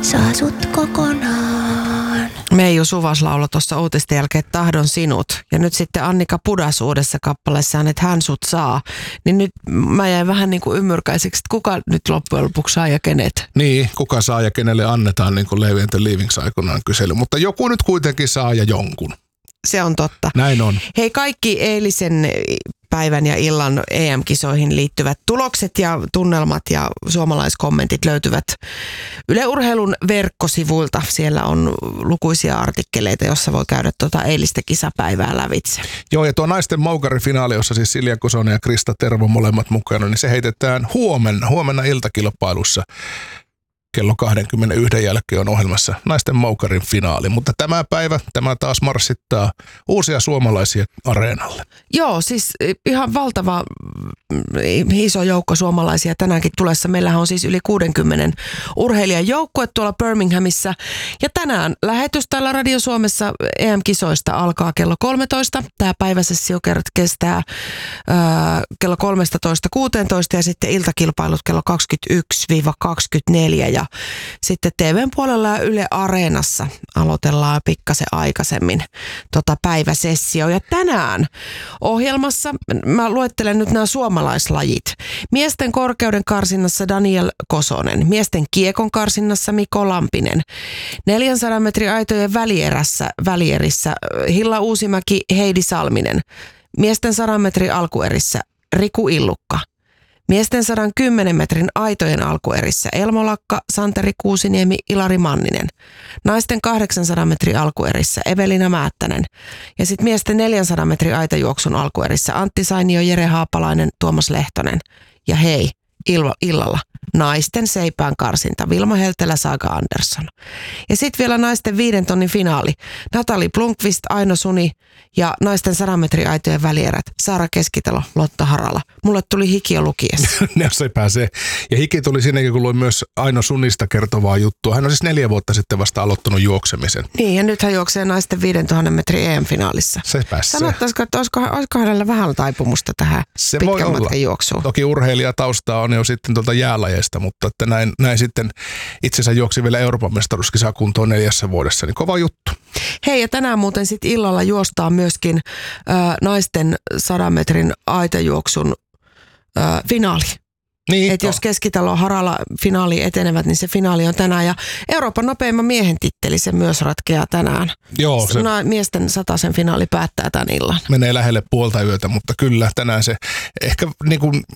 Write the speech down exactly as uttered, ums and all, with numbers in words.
saa sut kokonaan. Meiju Suvas lauloi tuossa uutisten jälkeen Tahdon sinut. Ja nyt sitten Annika Pudas uudessa kappaleessaan, että hän sut saa. Niin nyt mä jäin vähän niin kuin ymmyrkäiseksi, että kuka nyt loppujen lopuksi saa ja kenet. Niin, kuka saa ja kenelle annetaan, niin kuin Levi and the Leavings aikanaan kysely. Mutta joku nyt kuitenkin saa ja jonkun. Se on totta. Näin on. Hei, kaikki eilisen päivän ja illan E M-kisoihin liittyvät tulokset ja tunnelmat ja suomalaiskommentit löytyvät Yle Urheilun verkkosivuilta. Siellä on lukuisia artikkeleita, jossa voi käydä tuota eilistä kisapäivää lävitse. Joo, ja tuo naisten moukarifinaali, jossa siis Silja Kosonen ja Krista Tervo molemmat mukana, niin se heitetään huomenna, huomenna iltakilpailussa. Kello kaksikymmentäyksi jälkeen on ohjelmassa naisten moukarin finaali, mutta tämä päivä, tämä taas marssittaa uusia suomalaisia areenalle. Joo, siis ihan valtava iso joukko suomalaisia tänäänkin tulessa. Meillähän on siis yli kuusikymmentä urheilijan joukkue tuolla Birminghamissa. Ja tänään lähetys täällä Radio Suomessa E M-kisoista alkaa kello kolmetoista. Tämä päiväsessio kestää äh, kello kolmetoista kuusitoista ja sitten iltakilpailut kello kaksikymmentäyksi kaksikymmentäneljä. Ja sitten T V:n puolella ja Yle Areenassa aloitellaan pikkasen aikaisemmin tota päiväsessio. Ja tänään ohjelmassa mä luettelen nyt nämä suomalaislajit. Miesten korkeuden karsinnassa Daniel Kosonen, miesten kiekon karsinnassa Mikko Lampinen, neljänsadan metrin aitojen välierässä, välierissä Hilla Uusimäki, Heidi Salminen, miesten sadan metrin alkuerissä Riku Illukka, miesten sadan kymmenen metrin aitojen alkuerissä Elmo Lakka, Santeri Kuusiniemi, Ilari Manninen. Naisten kahdeksansadan metrin alkuerissä Evelina Määttänen. Ja sitten miesten neljänsadan metrin aitajuoksun alkuerissä Antti Sainio, Jere Haapalainen, Tuomas Lehtonen. Ja hei, ilma, illalla naisten seipään karsinta Vilma Heltelä, Saga Andersson. Ja sitten vielä naisten viiden tonnin finaali. Natali Blomqvist, Aino Suni ja naisten sadan metrin aitojen välierät Saara Keskitalo, Lotta Harala. Mulle tuli hiki jo lukiessa. Ne se pääsee. Ja hiki tuli sinnekin, kun luin myös Aino Sunista kertovaa juttua. Hän on siis neljä vuotta sitten vasta aloittanut juoksemisen. Niin, ja nyt hän juoksee naisten viidentuhannen metrin E M-finaalissa. Se pääsee. Sanottaisiko, että olisiko, olisiko hänellä vähän taipumusta tähän se pitkän matkan juoksuun? Toki urheilijataustaa on jo sitten tuolta jäälajeista, mutta että näin, näin sitten itsensä juoksi vielä Euroopan mestaruuskisaa kuntoon neljässä vuodessa, niin kova juttu. Hei, ja tänään muuten sitten illalla juostaan myöskin ö, naisten sadan metrin aitajuoksun ö, finaali. Niin, että jos Keskitalo Harala finaali etenevät, niin se finaali on tänään. Ja Euroopan nopeimman miehen titteli se myös ratkeaa tänään. Joo, se Na, miesten satasen finaali päättää tämän illan. Menee lähelle puolta yötä, mutta kyllä tänään se ehkä niin kuin